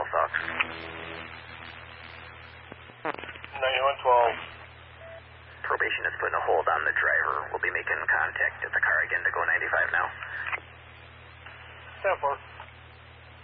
Fox. 9112. Probation is putting a hold on the driver. We'll be making contact at the car again to go 95 now. 10-4.